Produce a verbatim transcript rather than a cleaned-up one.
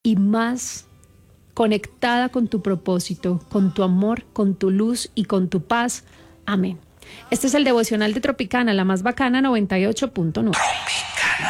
y más conectada con tu propósito, con tu amor, con tu luz y con tu paz. Amén. Este es el devocional de Tropicana, la más bacana, noventa y ocho punto nueve.